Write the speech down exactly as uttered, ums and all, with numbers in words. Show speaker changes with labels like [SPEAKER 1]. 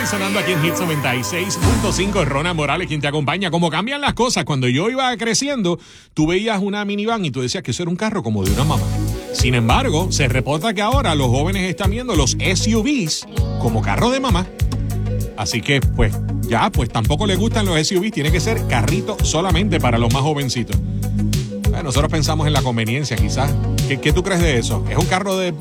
[SPEAKER 1] sonando aquí en Hits noventa y seis punto cinco. Ronald Morales, quien te acompaña. Como cambian las cosas. Cuando yo iba creciendo, tú veías una minivan y tú decías que eso era un carro como de una mamá. Sin embargo, se reporta que ahora los jóvenes están viendo los S U Vs como carro de mamá. Así que, pues, ya, pues tampoco les gustan los S U Vs. Tiene que ser carrito solamente para los más jovencitos. Bueno, nosotros pensamos en la conveniencia, quizás. ¿Qué, qué tú crees de eso? ¿Es un carro de